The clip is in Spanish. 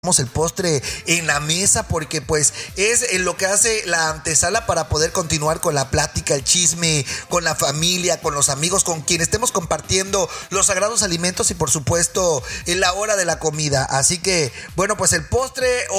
el postre en la mesa porque pues es lo que hace la antesala para poder continuar con la plática, el chisme, con la familia, con los amigos, con quien estemos compartiendo los sagrados alimentos y por supuesto en la hora de la comida. Así que bueno, pues el postre